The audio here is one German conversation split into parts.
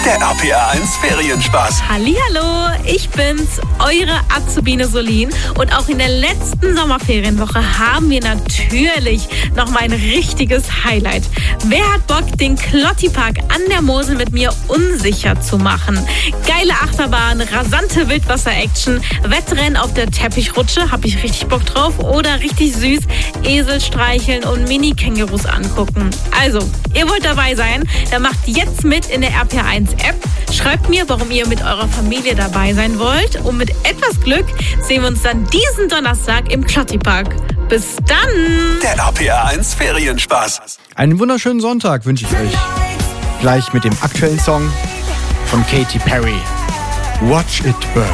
Der RPA 1 Ferienspaß. Hallihallo, ich bin's, eure Azubine Solin. Und auch in der letzten Sommerferienwoche haben wir natürlich noch mal ein richtiges Highlight. Wer hat Bock, den Klottipark an der Mosel mit mir unsicher zu machen? Geile Achterbahn, rasante Wildwasser-Action, Wettrennen auf der Teppichrutsche, hab ich richtig Bock drauf. Oder richtig süß, Esel streicheln und Mini-Kängurus angucken. Also, ihr wollt dabei sein, dann macht jetzt mit in der RPA 1 App. Schreibt mir, warum ihr mit eurer Familie dabei sein wollt. Und mit etwas Glück sehen wir uns dann diesen Donnerstag im Klottipark. Bis dann! Der RPA 1 Ferienspaß. Einen wunderschönen Sonntag wünsche ich euch. Gleich mit dem aktuellen Song von Katy Perry. Watch It Burn.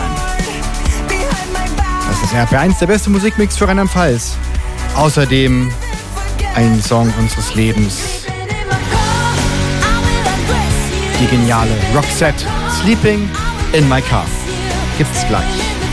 Das ist RPA 1, der beste Musikmix für Rheinland-Pfalz. Außerdem ein Song unseres Lebens. Die geniale Roxette, Sleeping in My Car. Gibt's gleich.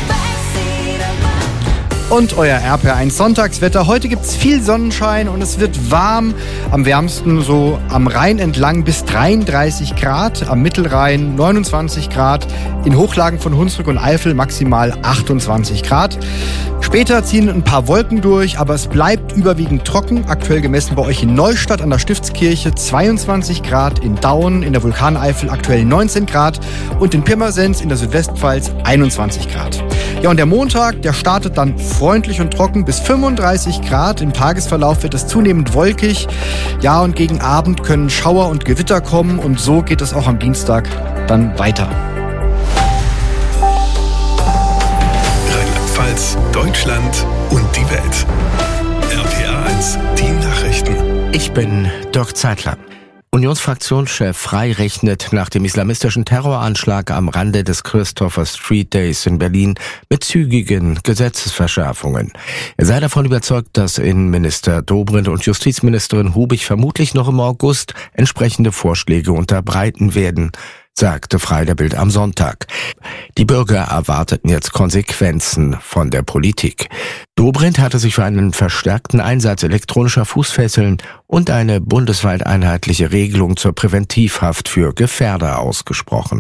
Und euer RPA 1 Sonntagswetter. Heute gibt's viel Sonnenschein und es wird warm. Am wärmsten so am Rhein entlang bis 33 Grad. Am Mittelrhein 29 Grad. In Hochlagen von Hunsrück und Eifel maximal 28 Grad. Später ziehen ein paar Wolken durch, aber es bleibt überwiegend trocken. Aktuell gemessen bei euch in Neustadt an der Stiftskirche 22 Grad, in Daun in der Vulkaneifel aktuell 19 Grad und in Pirmasens in der Südwestpfalz 21 Grad. Ja, und der Montag, der startet dann freundlich und trocken bis 35 Grad. Im Tagesverlauf wird es zunehmend wolkig. Ja, und gegen Abend können Schauer und Gewitter kommen und so geht es auch am Dienstag dann weiter. Rheinland-Pfalz, Deutschland und die Welt. RPA 1, die Nachrichten. Ich bin Dirk Zeitler. Unionsfraktionschef Frey rechnet nach dem islamistischen Terroranschlag am Rande des Christopher Street Days in Berlin mit zügigen Gesetzesverschärfungen. Er sei davon überzeugt, dass Innenminister Dobrindt und Justizministerin Hubig vermutlich noch im August entsprechende Vorschläge unterbreiten werden, sagte Frey der Bild am Sonntag. Die Bürger erwarteten jetzt Konsequenzen von der Politik. Dobrindt hatte sich für einen verstärkten Einsatz elektronischer Fußfesseln und eine bundesweit einheitliche Regelung zur Präventivhaft für Gefährder ausgesprochen.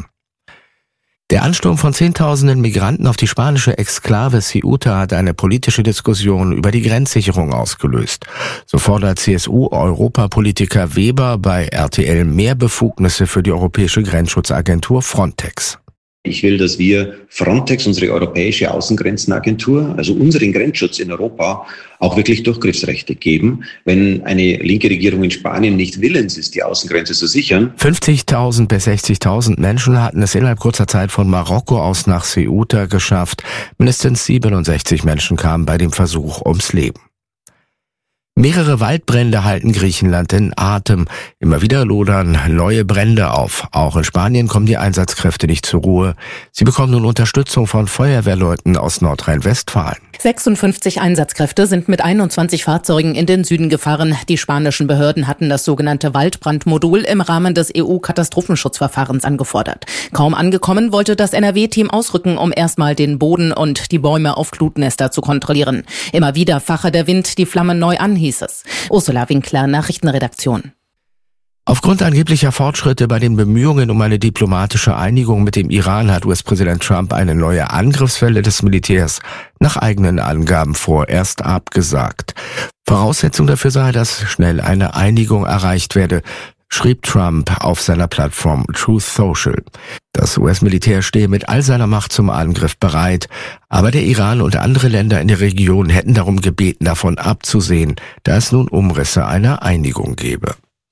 Der Ansturm von Zehntausenden Migranten auf die spanische Exklave Ceuta hat eine politische Diskussion über die Grenzsicherung ausgelöst. So fordert CSU-Europapolitiker Weber bei RTL mehr Befugnisse für die europäische Grenzschutzagentur Frontex. Ich will, dass wir Frontex, unsere europäische Außengrenzenagentur, also unseren Grenzschutz in Europa, auch wirklich Durchgriffsrechte geben. Wenn eine linke Regierung in Spanien nicht willens ist, die Außengrenze zu sichern. 50.000 bis 60.000 Menschen hatten es innerhalb kurzer Zeit von Marokko aus nach Ceuta geschafft. Mindestens 67 Menschen kamen bei dem Versuch ums Leben. Mehrere Waldbrände halten Griechenland in Atem. Immer wieder lodern neue Brände auf. Auch in Spanien kommen die Einsatzkräfte nicht zur Ruhe. Sie bekommen nun Unterstützung von Feuerwehrleuten aus Nordrhein-Westfalen. 56 Einsatzkräfte sind mit 21 Fahrzeugen in den Süden gefahren. Die spanischen Behörden hatten das sogenannte Waldbrandmodul im Rahmen des EU-Katastrophenschutzverfahrens angefordert. Kaum angekommen, wollte das NRW-Team ausrücken, um erstmal den Boden und die Bäume auf Glutnester zu kontrollieren. Immer wieder fache der Wind die Flammen neu an, hieß es. Ursula Winkler, Nachrichtenredaktion. Aufgrund angeblicher Fortschritte bei den Bemühungen um eine diplomatische Einigung mit dem Iran hat US-Präsident Trump eine neue Angriffswelle des Militärs nach eigenen Angaben vorerst abgesagt. Voraussetzung dafür sei, dass schnell eine Einigung erreicht werde, schrieb Trump auf seiner Plattform Truth Social. Das US-Militär stehe mit all seiner Macht zum Angriff bereit, aber der Iran und andere Länder in der Region hätten darum gebeten, davon abzusehen, da es nun Umrisse einer Einigung gebe.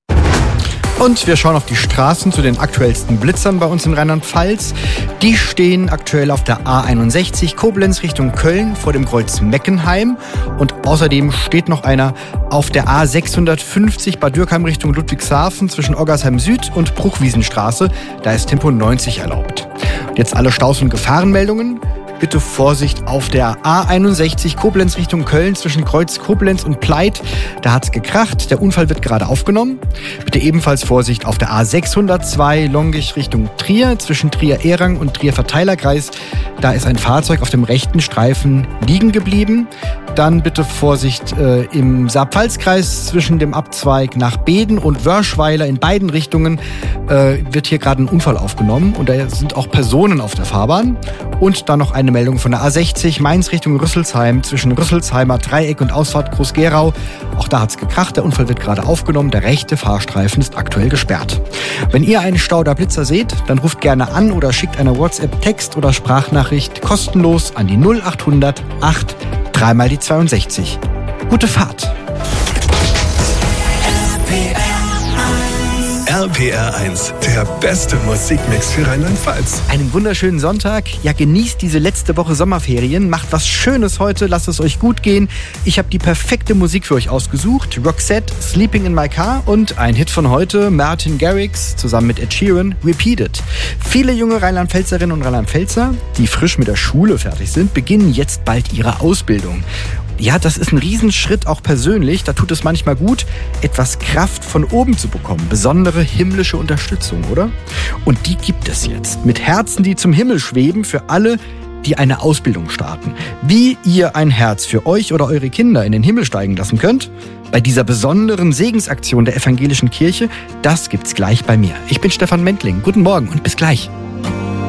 Und wir schauen auf die Straßen zu den aktuellsten Blitzern bei uns in Rheinland-Pfalz. Die stehen aktuell auf der A61 Koblenz Richtung Köln vor dem Kreuz Meckenheim. Und außerdem steht noch einer auf der A650 Bad Dürkheim Richtung Ludwigshafen zwischen Oggersheim Süd und Bruchwiesenstraße. Da ist Tempo 90 erlaubt. Und jetzt alle Staus- und Gefahrenmeldungen. Bitte Vorsicht auf der A61 Koblenz Richtung Köln zwischen Kreuz Koblenz und Pleit. Da hat's gekracht. Der Unfall wird gerade aufgenommen. Bitte ebenfalls Vorsicht auf der A602 Longich Richtung Trier zwischen Trier-Ehrang und Trier-Verteilerkreis. Da ist ein Fahrzeug auf dem rechten Streifen liegen geblieben. dann bitte Vorsicht im Saar-Pfalz-Kreis zwischen dem Abzweig nach Beden und Wörschweiler in beiden Richtungen wird hier gerade ein Unfall aufgenommen und da sind auch Personen auf der Fahrbahn. Und dann noch eine Meldung von der A60 Mainz Richtung Rüsselsheim zwischen Rüsselsheimer Dreieck und Ausfahrt Groß-Gerau. Auch da hat's gekracht, der Unfall wird gerade aufgenommen, der rechte Fahrstreifen ist aktuell gesperrt. Wenn ihr einen Stau oder Blitzer seht, dann ruft gerne an oder schickt eine WhatsApp-Text- oder Sprachnachricht kostenlos an die 0800 8 3 mal die 62. Gute Fahrt! RPR1, der beste Musikmix für Rheinland-Pfalz. Einen wunderschönen Sonntag. Ja, genießt diese letzte Woche Sommerferien. Macht was Schönes heute. Lasst es euch gut gehen. Ich habe die perfekte Musik für euch ausgesucht. Roxette, Sleeping in My Car und ein Hit von heute, Martin Garrix zusammen mit Ed Sheeran, Repeated. Viele junge Rheinland-Pfälzerinnen und Rheinland-Pfälzer, die frisch mit der Schule fertig sind, beginnen jetzt bald ihre Ausbildung. Ja, das ist ein Riesenschritt auch persönlich. Da tut es manchmal gut, etwas Kraft von oben zu bekommen. Besondere himmlische Unterstützung, oder? Und die gibt es jetzt. Mit Herzen, die zum Himmel schweben, für alle, die eine Ausbildung starten. Wie ihr ein Herz für euch oder eure Kinder in den Himmel steigen lassen könnt, bei dieser besonderen Segensaktion der Evangelischen Kirche, das gibt's gleich bei mir. Ich bin Stefan Mentling. Guten Morgen und bis gleich.